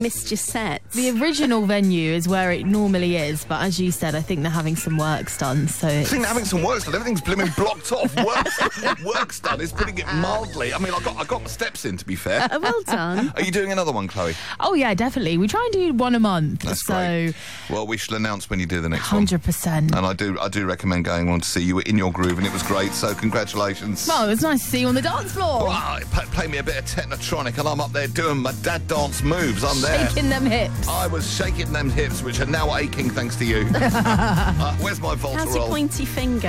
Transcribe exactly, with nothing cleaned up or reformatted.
missed your set. The original venue is where it normally is, but as you said, I think they're having some works done. So I it's... think they're having some works done. Everything's blooming blocked off. Works, works done is putting it mildly. I mean, I got I got my steps in, to be fair. Uh, well done. Are you doing another one, Chloe? Oh yeah, definitely. We try and do one a month. That's so great. Well, we shall announce when you do the next one hundred percent. one. And I do I do recommend going on to see you in your groove, and it was great. So congratulations. Well, it was nice to see you on the dance floor. Wow, play, play me a bit of Technotronic, and I'm up there doing my dad dance moves. I'm there. Shaking them hips. I was shaking them hips, which are now aching thanks to you. uh, where's my Volta How's your roll? pointy finger?